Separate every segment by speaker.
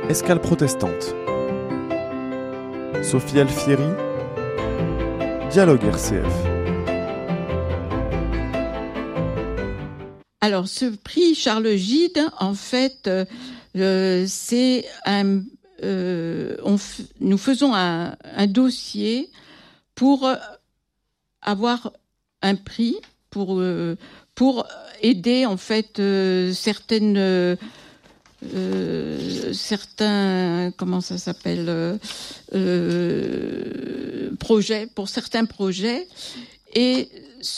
Speaker 1: Escale protestante. Sophie Alfieri. Dialogue RCF.
Speaker 2: Alors, ce prix Charles Gide, en fait, c'est nous faisons un dossier pour avoir un prix pour aider en fait certains comment ça s'appelle projets, pour certains projets. Et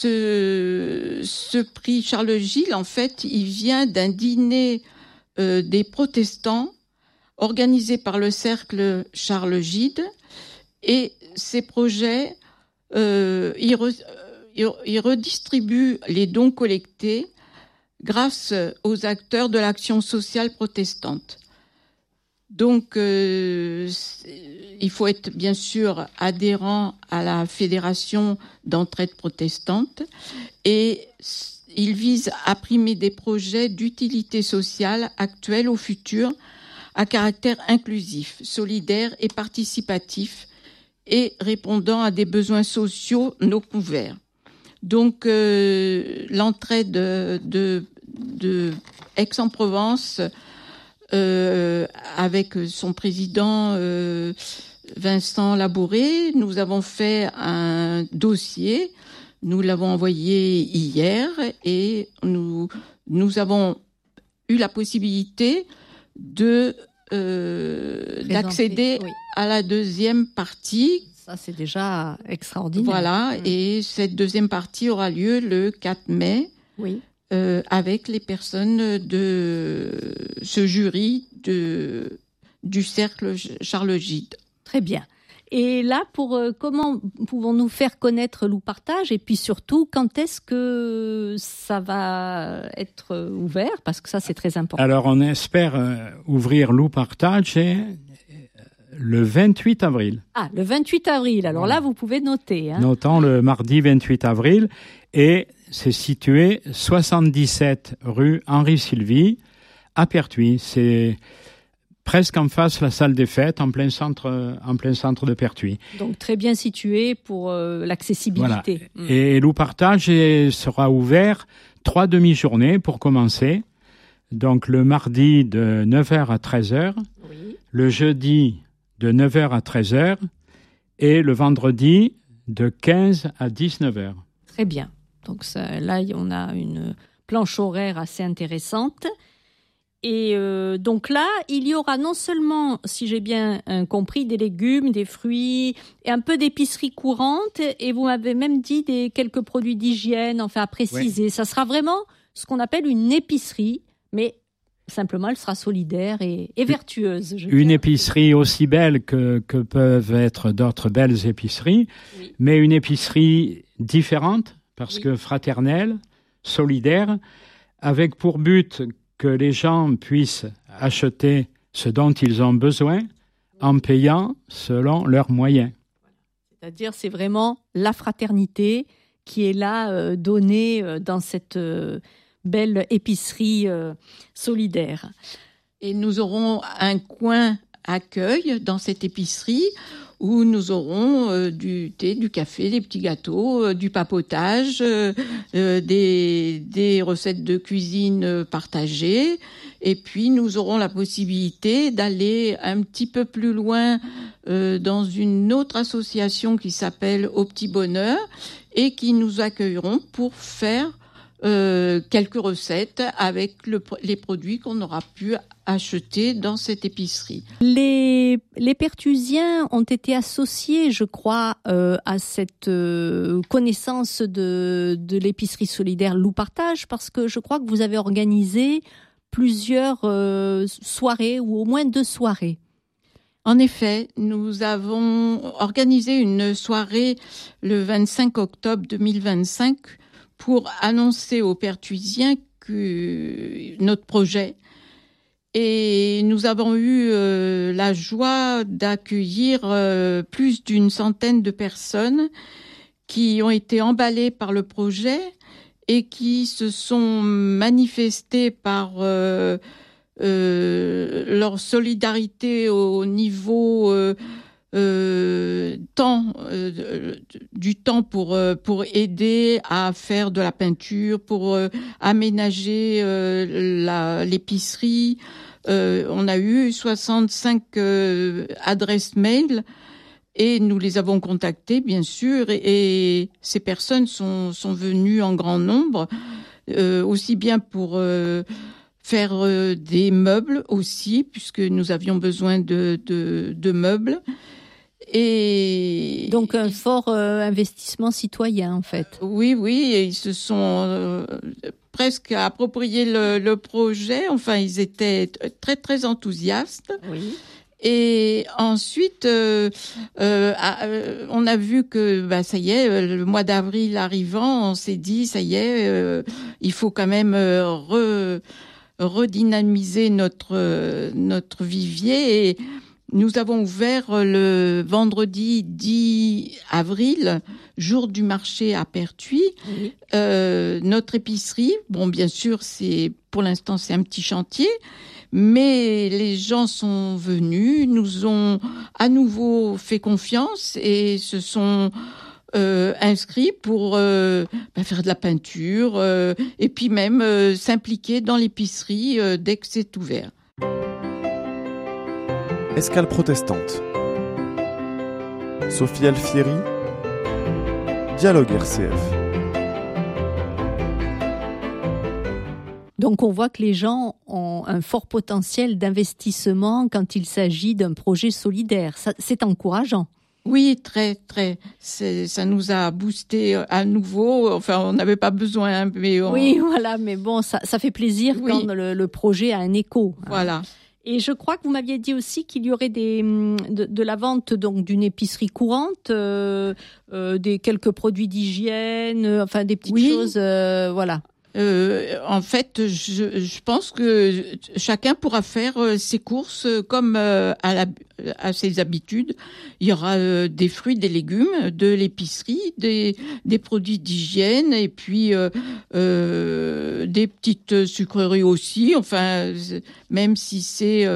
Speaker 2: ce prix Charles Gide, en fait, il vient d'un dîner des protestants organisé par le cercle Charles Gide. Et ces projets, ils redistribuent les dons collectés grâce aux acteurs de l'action sociale protestante. Donc, il faut être bien sûr adhérent à la Fédération d'entraide protestante et il vise à primer des projets d'utilité sociale actuels ou futurs à caractère inclusif, solidaire et participatif et répondant à des besoins sociaux non couverts. Donc, l'entraide de Aix-en-Provence, avec son président Vincent Labouré, nous avons fait un dossier. Nous l'avons envoyé hier et nous avons eu la possibilité d'accéder à la deuxième partie.
Speaker 3: Ça, c'est déjà extraordinaire.
Speaker 2: Voilà, et cette deuxième partie aura lieu le 4 mai.
Speaker 3: Oui.
Speaker 2: Avec les personnes de ce jury du cercle Charles Gide.
Speaker 3: Très bien. Et là, comment pouvons-nous faire connaître Loup Partage et puis surtout, quand est-ce que ça va être ouvert? Parce que ça, c'est très important.
Speaker 4: Alors, on espère ouvrir Loup Partage le 28 avril.
Speaker 3: Ah, le 28 avril. Alors là, vous pouvez noter.
Speaker 4: Notons le mardi 28 avril. Et c'est situé 77 rue Henri-Sylvie, à Pertuis. C'est presque en face la salle des fêtes, en plein centre de Pertuis.
Speaker 3: Donc très bien situé pour l'accessibilité.
Speaker 4: Voilà. Et Loup Partage sera ouvert 3 demi-journées pour commencer. Donc le mardi de 9h à 13h, le jeudi de 9h à 13h et le vendredi de 15 à 19h.
Speaker 3: Très bien. Donc là, on a une planche horaire assez intéressante. Et donc là, il y aura non seulement, si j'ai bien compris, des légumes, des fruits et un peu d'épicerie courante. Et vous m'avez même dit quelques produits d'hygiène, enfin à préciser. Oui. Ça sera vraiment ce qu'on appelle une épicerie, mais simplement, elle sera solidaire et vertueuse.
Speaker 4: Une épicerie aussi belle que peuvent être d'autres belles épiceries, mais une épicerie différente, parce que fraternelle, solidaire, avec pour but que les gens puissent acheter ce dont ils ont besoin en payant selon leurs moyens.
Speaker 3: C'est-à-dire, c'est vraiment la fraternité qui est là donnée dans cette belle épicerie solidaire.
Speaker 2: Et nous aurons un coin accueil dans cette épicerie où nous aurons du thé, du café, des petits gâteaux, du papotage, des recettes de cuisine partagées. Et puis, nous aurons la possibilité d'aller un petit peu plus loin dans une autre association qui s'appelle Au Petit Bonheur et qui nous accueilleront pour faire quelques recettes avec les produits qu'on aura pu acheter dans cette épicerie.
Speaker 3: Les Pertusiens ont été associés, je crois, à cette connaissance de l'épicerie solidaire Loup Partage, parce que je crois que vous avez organisé plusieurs soirées, ou au moins 2 soirées.
Speaker 2: En effet, nous avons organisé une soirée le 25 octobre 2025 pour annoncer aux Pertuisiens notre projet. Et nous avons eu la joie d'accueillir plus d'une centaine de personnes qui ont été emballées par le projet et qui se sont manifestées par leur solidarité au niveau du temps pour aider à faire de la peinture, pour aménager l'épicerie. On a eu 65 adresses mail et nous les avons contactées, bien sûr, et ces personnes sont venues en grand nombre, aussi bien pour faire des meubles aussi, puisque nous avions besoin de meubles. Et
Speaker 3: donc un fort investissement citoyen, en fait.
Speaker 2: Oui, et ils se sont presque approprié le projet. Enfin, ils étaient très, très enthousiastes. Oui. Et ensuite, on a vu que ça y est, le mois d'avril arrivant, on s'est dit ça y est, il faut quand même redynamiser notre vivier. Et nous avons ouvert le vendredi 10 avril, jour du marché à Pertuis, notre épicerie. Bon, bien sûr, pour l'instant, c'est un petit chantier, mais les gens sont venus, nous ont à nouveau fait confiance et se sont inscrits pour faire de la peinture et puis même s'impliquer dans l'épicerie dès que c'est ouvert.
Speaker 1: Escale protestante. Sophie Alfieri, Dialogue RCF.
Speaker 3: Donc on voit que les gens ont un fort potentiel d'investissement quand il s'agit d'un projet solidaire. C'est encourageant.
Speaker 2: Oui, très, très. Ça nous a boosté à nouveau. Enfin, on n'avait pas besoin, mais
Speaker 3: oui, voilà. Mais bon, ça fait plaisir quand le projet a un écho.
Speaker 2: Voilà.
Speaker 3: Et je crois que vous m'aviez dit aussi qu'il y aurait de la vente donc d'une épicerie courante, des quelques produits d'hygiène, enfin des petites choses, voilà.
Speaker 2: En fait, je pense que chacun pourra faire ses courses comme à ses habitudes. Il y aura des fruits, des légumes, de l'épicerie, des produits d'hygiène et puis des petites sucreries aussi. Enfin, même si c'est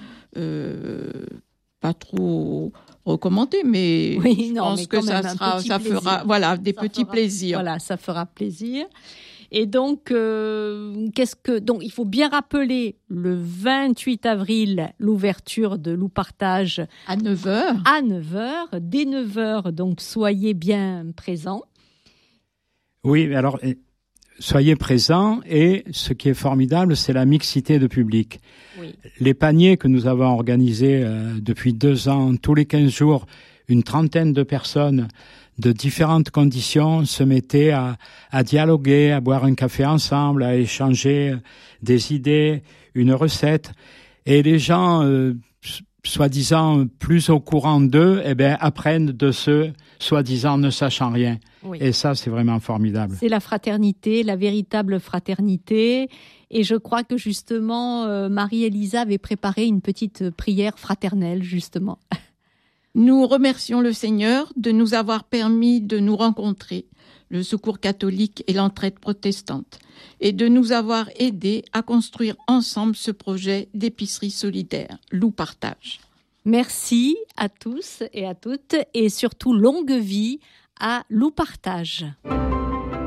Speaker 2: pas trop recommandé, mais je pense que ça fera des petits plaisirs.
Speaker 3: Voilà, ça fera plaisir. Et donc, donc il faut bien rappeler le 28 avril l'ouverture de Loup Partage
Speaker 2: à 9h.
Speaker 3: À 9h, dès 9h, donc soyez bien présents.
Speaker 4: Oui, alors soyez présents et ce qui est formidable, c'est la mixité de public. Oui. Les paniers que nous avons organisés depuis 2 ans, tous les 15 jours, une trentaine de personnes de différentes conditions se mettaient à dialoguer, à boire un café ensemble, à échanger des idées, une recette. Et les gens, soi-disant plus au courant d'eux, apprennent de ceux, soi-disant ne sachant rien. Oui. Et ça, c'est vraiment formidable.
Speaker 3: C'est la fraternité, la véritable fraternité. Et je crois que justement, Marie-Élisa avait préparé une petite prière fraternelle, justement.
Speaker 2: Nous remercions le Seigneur de nous avoir permis de nous rencontrer, le Secours catholique et l'entraide protestante, et de nous avoir aidés à construire ensemble ce projet d'épicerie solidaire, Loup Partage.
Speaker 3: Merci à tous et à toutes, et surtout longue vie à Loup Partage.